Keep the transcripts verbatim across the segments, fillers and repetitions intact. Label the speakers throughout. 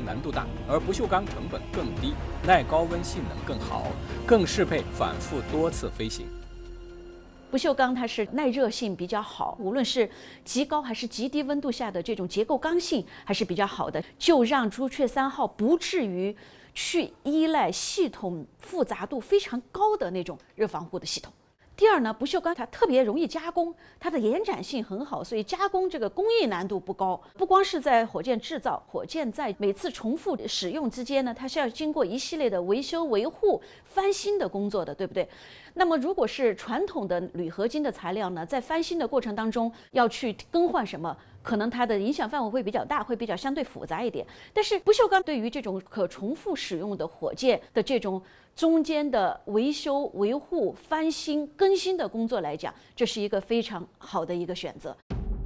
Speaker 1: 难度大，而不锈钢成本更低，耐高温性能更好，更适配反复多次飞行。
Speaker 2: 不锈钢它是耐热性比较好，无论是极高还是极低温度下的这种结构刚性还是比较好的，就让朱雀三号不至于去依赖系统复杂度非常高的那种热防护的系统。第二呢，不锈钢它特别容易加工，它的延展性很好，所以加工这个工艺难度不高。不光是在火箭制造，火箭在每次重复使用之间呢，它是要经过一系列的维修、维护、翻新的工作的，对不对？那么如果是传统的铝合金的材料呢，在翻新的过程当中要去更换什么？可能它的影响范围会比较大，会比较相对复杂一点。但是不锈钢对于这种可重复使用的火箭的这种中间的维修、维护、翻新、更新的工作来讲，这是一个非常好的一个选择。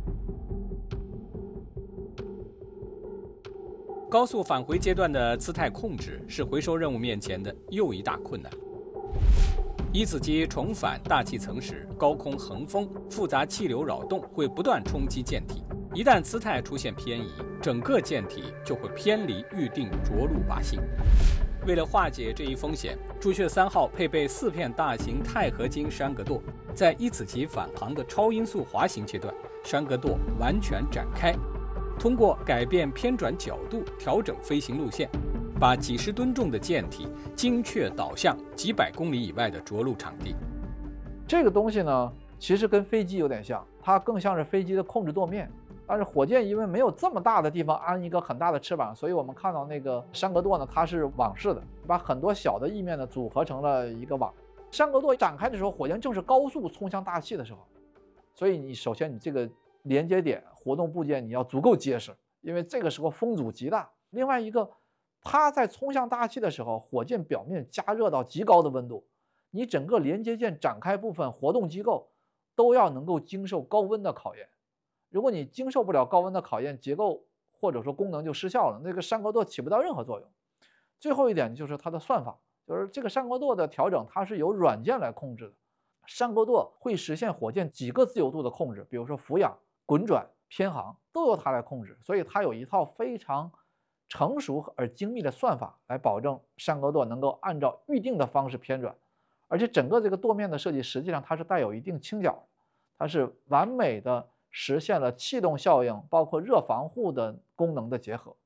Speaker 1: 高速返回阶段的姿态控制是回收任务面前的又一大困难。一次机重返大气层时，高空横风、复杂气流扰动会不断冲击舰体。一旦姿态出现偏移，整个舰体就会偏离预定着陆靶心。为了化解这一风险，朱雀三号配备四片大型钛合金山格舵，在一次级返航的超音速滑行阶段，山格舵完全展开，通过改变偏转角度调整飞行路线，把几十吨重的舰体精确导向几百公里以外的着陆场地。
Speaker 3: 这个东西呢，其实跟飞机有点像，它更像是飞机的控制舵面。但是火箭因为没有这么大的地方安一个很大的翅膀，所以我们看到那个山格舵呢，它是网式的，把很多小的翼面呢组合成了一个网。山格舵展开的时候，火箭正是高速冲向大气的时候，所以你首先你这个连接点活动部件你要足够结实，因为这个时候风阻极大。另外一个，它在冲向大气的时候，火箭表面加热到极高的温度，你整个连接件展开部分活动机构都要能够经受高温的考验。如果你经受不了高温的考验，结构或者说功能就失效了，那个山格舵起不到任何作用。最后一点就是它的算法，就是这个山格舵的调整，它是由软件来控制的。山格舵会实现火箭几个自由度的控制，比如说俯仰、滚转、偏航都由它来控制，所以它有一套非常成熟而精密的算法来保证山格舵能够按照预定的方式偏转。而且整个这个舵面的设计实际上它是带有一定倾角的，它是完美的实现了气动效应包括热防护的功能的结合。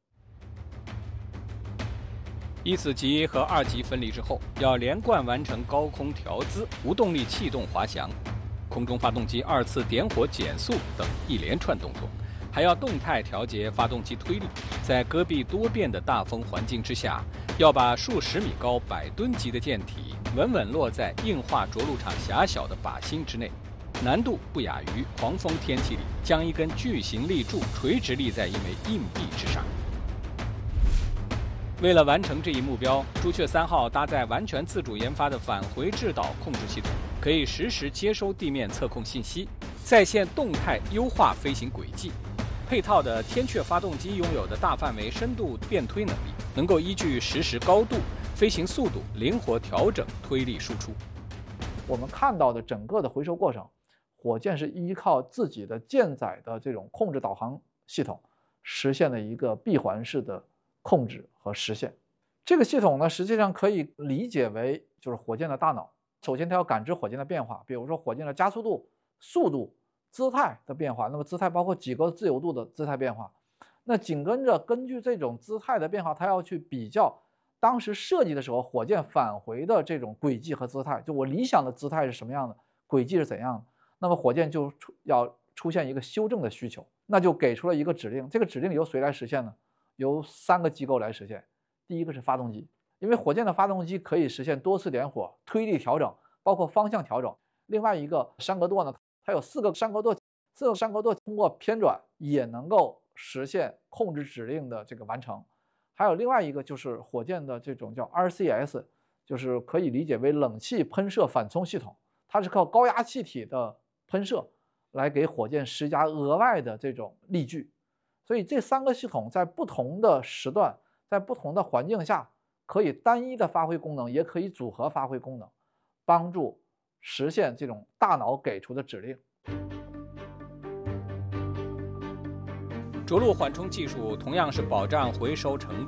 Speaker 1: 一次级和二级分离之后，要连贯完成高空调姿、无动力气动滑翔、空中发动机二次点火减速等一连串动作，还要动态调节发动机推力。在戈壁多变的大风环境之下，要把数十米高百吨级的舰体稳稳落在硬化着陆场狭小的靶心之内，难度不亚于狂风天气里将一根巨型立柱垂直立在一枚硬币之上。为了完成这一目标，朱雀三号搭载完全自主研发的返回制导控制系统，可以实时接收地面测控信息，在线动态优化飞行轨迹。配套的天阙发动机拥有的大范围深度变推能力，能够依据实时高度、飞行速度灵活调整推力输出。
Speaker 3: 我们看到的整个的回收过程，火箭是依靠自己的舰载的这种控制导航系统，实现了一个闭环式的控制和实现。这个系统呢，实际上可以理解为就是火箭的大脑。首先它要感知火箭的变化，比如说火箭的加速度、速度、姿态的变化，那么姿态包括几个自由度的姿态变化。那紧跟着根据这种姿态的变化，它要去比较当时设计的时候火箭返回的这种轨迹和姿态，就我理想的姿态是什么样的，轨迹是怎样的，那么火箭就要出现一个修正的需求，那就给出了一个指令。这个指令由谁来实现呢？由三个机构来实现。第一个是发动机，因为火箭的发动机可以实现多次点火、推力调整，包括方向调整。另外一个山格舵呢，它有四个山格舵，四个山格舵通过偏转也能够实现控制指令的这个完成。还有另外一个就是火箭的这种叫 R C S， 就是可以理解为冷气喷射反冲系统，它是靠高压气体的喷射来给火箭施加额外的这种力矩。所以这三个系统在不同的时段，在不同的环境下，可以单一的发挥功能，也可以组合发挥功能，帮助实现这种大脑给出的指令。
Speaker 1: 着陆缓冲技术同样是保障回收成